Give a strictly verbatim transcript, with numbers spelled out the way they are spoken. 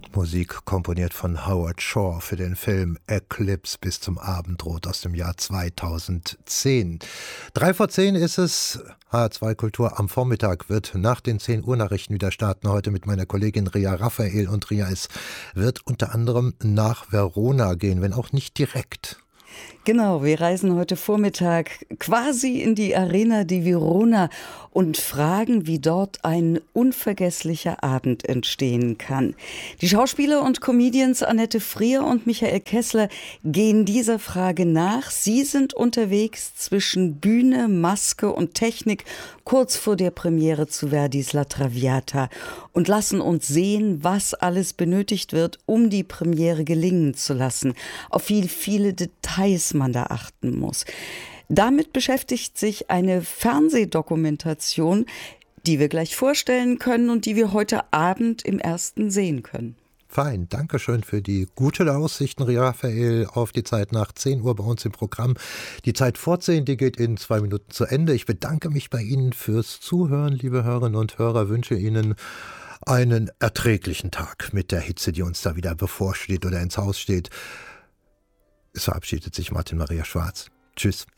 Musik komponiert von Howard Shore für den Film Eclipse bis zum Abendrot aus dem Jahr zweitausendzehn. Drei vor zehn ist es. H R zwei Kultur am Vormittag wird nach den zehn Uhr Nachrichten wieder starten. Heute mit meiner Kollegin Ria Raphael. Und Ria, es wird unter anderem nach Verona gehen, wenn auch nicht direkt. Genau, wir reisen heute Vormittag quasi in die Arena di Verona und fragen, wie dort ein unvergesslicher Abend entstehen kann. Die Schauspieler und Comedians Annette Frier und Michael Kessler gehen dieser Frage nach. Sie sind unterwegs zwischen Bühne, Maske und Technik kurz vor der Premiere zu Verdis La Traviata und lassen uns sehen, was alles benötigt wird, um die Premiere gelingen zu lassen. Auf wie viele Details man da achten muss. Damit beschäftigt sich eine Fernsehdokumentation, die wir gleich vorstellen können und die wir heute Abend im Ersten sehen können. Fein, danke schön für die guten Aussichten, Ria Raphael, auf die Zeit nach zehn Uhr bei uns im Programm. Die Zeit vor zehn, die geht in zwei Minuten zu Ende. Ich bedanke mich bei Ihnen fürs Zuhören, liebe Hörerinnen und Hörer, wünsche Ihnen einen erträglichen Tag mit der Hitze, die uns da wieder bevorsteht oder ins Haus steht. Es verabschiedet sich Martin Maria Schwarz. Tschüss.